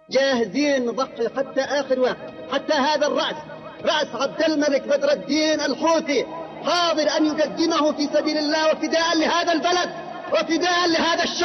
جاهزين نضحي حتى آخر واحد، حتى هذا رأس عبد الملك بدر الدين الحوثي حاضر أن يقدمه في سبيل الله وفداء لهذا البلد وفداء لهذا الشعب.